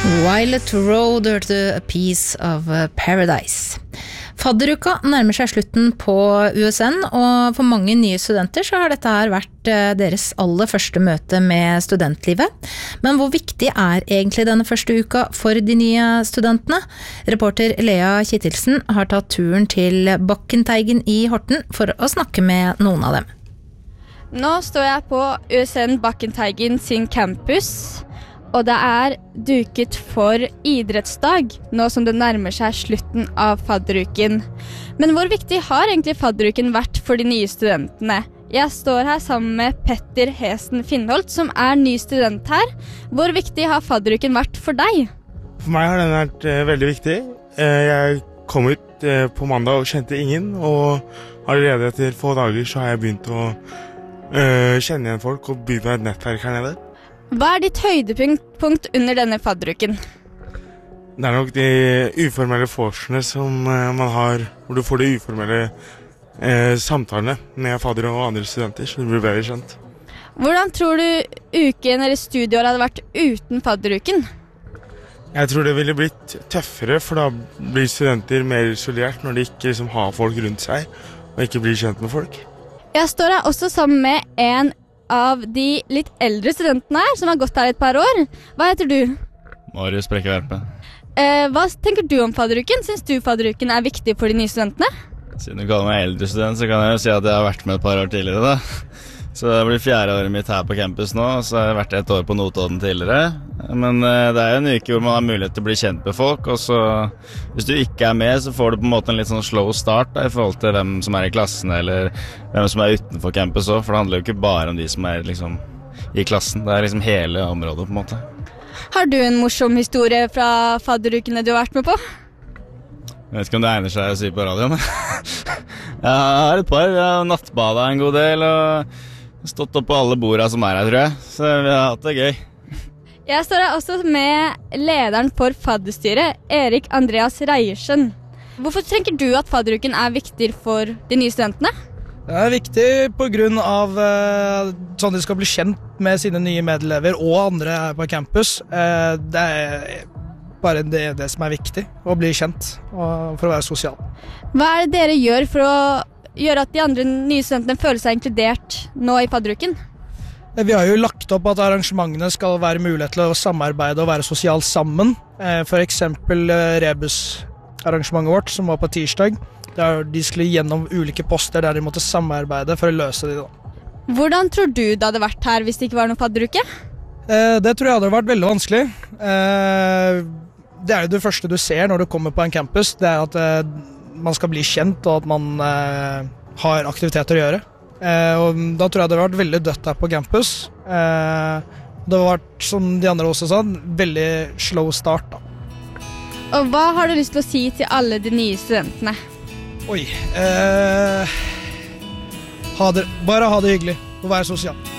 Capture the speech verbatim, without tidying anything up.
Violet Road hørte A Piece of Paradise. Fadderuka nærmer seg slutten på U S N, og for mange nye studenter så har dette her vært deres aller første møte med studentlivet. Men hvor viktig er egentlig denne første uka for de nye studentene? Reporter Lea Kittilsen har tatt turen til Bakkenteigen i Horten for å snakke med noen av dem. Nå står jeg på U S N Bakkenteigen sin campus, og det er duket for idrettsdag, nå som det nærmer seg slutten av fadderuken. Men hvor viktig har egentlig fadderuken vært for de nye studentene? Jeg står her sammen med Petter Hesen Finnholt, som er ny student her. Hvor viktig har fadderuken vært for deg? For meg har den vært uh, veldig viktig. Uh, jeg kom ut uh, på mandag og kjente ingen, og allerede etter få dager så har jeg begynt å uh, kjenne igjen folk og bygge meg et nettverk her nede. Hva er ditt høydepunkt under denne fadderuken? Det er nok de uformelle forsene som uh, man har, hvor du får de uformelle uh, samtalene med fadder og andre studenter, så du blir bedre kjent. Hvordan tror du uken eller studieåret hadde vært uten fadderuken? Jeg tror det ville blitt tøffere, for da blir studenter mer isolert når de ikke liksom, har folk rundt seg, og ikke blir kjent med folk. Jeg står her også sammen med en av de litt eldre studentene her, som har gått her et par år. Hva heter du? Marius Brekkeverpe. Eh, hva tenker du om fadderuken? Syns du fadderuken er viktig for de nye studentene? Siden du kaller meg eldre student, så kan jeg jo si at jeg har vært med et par år tidligere da. Så det blir fjerde året mitt her på campus nå, så har jeg vært et år på Notodden tidligere. Men eh, det er jo en uke hvor man har mulighet til å bli kjent med folk, og så hvis du ikke er med, så får du på en måte en litt sånn slow start da, i forhold til hvem som er i klassen, eller hvem som er utenfor campus også, for det handler jo ikke bare om de som er liksom i klassen, det er liksom hele området på en måte. Har du en morsom historie fra fadderukene du har vært med på? Jeg vet ikke om det egner seg å si på radio, men jeg har et par, jeg har nattbadet en god del, og stått opp på alle borda som er her, tror jeg. Så vi har hatt det gøy. Jeg står her også med lederen for fadderstyret, Erik Andreas Reiersen. Hvorfor tenker du at fadderuken er viktig for de nye studentene? Det er viktig på grunn av uh, sånn de skal bli kjent med sine nye medelever og andre her på campus. Uh, det er bare det, det som er viktig, å bli kjent og for å være sosial. Hva er det dere gjør for å gjøre at de andre nye studentene føler seg inkludert nå i fadderuken? Vi har jo lagt opp at arrangementene skal være mulighet til å samarbeide og være sosialt sammen. For eksempel rebusarrangementet vårt som var på tirsdag, der de skulle gjennom ulike poster der de måtte samarbeide for å løse det. Hvordan tror du det hadde vært her hvis det ikke var noen fadderuke? Det tror jeg hadde vært veldig vanskelig. Det er jo det første du ser når du kommer på en campus, det er at man skal bli kjent, og at man eh, har aktiviteter å gjøre. Eh, og da tror jeg det har vært veldig dødt her på campus. Eh, det har vært, som de andre også sa, veldig slow start da. Og hva har du lyst til å si til alle de nye studentene? Oi, eh, ha det, bare ha det hyggelig, og være sosial.